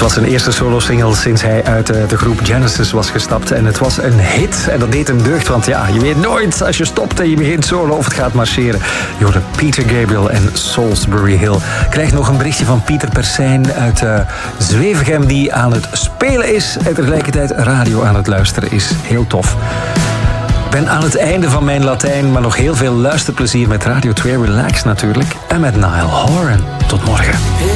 was zijn eerste solo-single sinds hij uit de groep Genesis was gestapt. En het was een hit. En dat deed hem deugd, want ja, je weet nooit als je stopt en je begint solo of het gaat marcheren. Je hoorde Peter Gabriel en Salisbury Hill. Ik krijg nog een berichtje van Pieter Persijn uit Zwevegem, die aan het spelen is en tegelijkertijd radio aan het luisteren is. Heel tof. Ik ben aan het einde van mijn Latijn, maar nog heel veel luisterplezier met Radio 2 Relax natuurlijk. En met Niall Horan. Tot morgen.